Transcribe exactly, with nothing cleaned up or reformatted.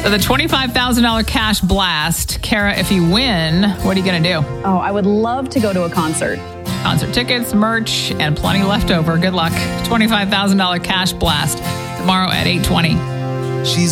So the twenty-five thousand dollars cash blast. Kara, if you win, what are you going to do? Oh, I would love to go to a concert. Concert tickets, merch, and plenty left over. Good luck. twenty-five thousand dollars cash blast tomorrow at eight twenty. She's